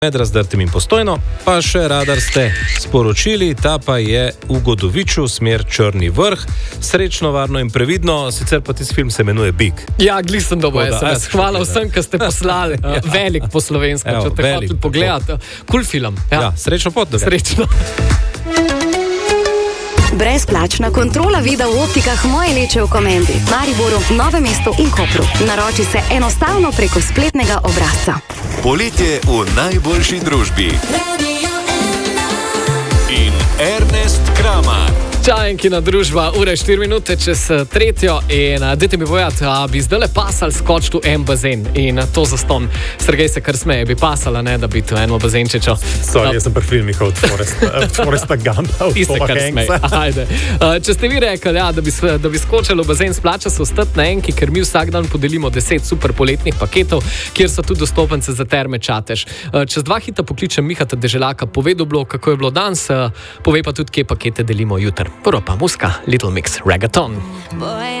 Med Razdrtim in Postojno, pa še radar ste sporočili, ta pa je v Godoviču, smer Črni vrh. Srečno, varno in previdno, sicer pa tisti film se imenuje Big. Ja, glisem dobo SMS. Hvala vsem, ki ste poslali. Velik po slovensko, če te hoteli pogledati. Kul film. Ja, srečno pot. Srečno. Brezplačna kontrola vida v optikah Moje Leče v Komendi, Mariboru, Novem mestu in Kopru. Naroči se enostavno preko spletnega obrazca. Poletje v najboljši družbi. In Ernest Kramar. Čajenkina družba, ure 4 minute čez 3. In dajte mi povedati, bi zdaj le pasal skočiti v en bazen in to zaston. Sergej se kar smeje, bi pasala, ne, da bi tu eno bazenčičo. Sorry, jaz sem pri filmih od Foresta Gumpa. Tiste, kar smeje. Ajde. Če ste vi rekli, ja, da bi skočili v bazen, splača se ostati na enki, ker mi vsak dan podelimo 10 super poletnih paketov, kjer so tudi dostopence za Terme Čatež. Čez 2 hita pokličem Mihata Deželaka, povedal bilo, kako je bilo danes, pove pa tudi, kje pakete delimo jutri. Prvo pa muska, Little Mix Reggaeton.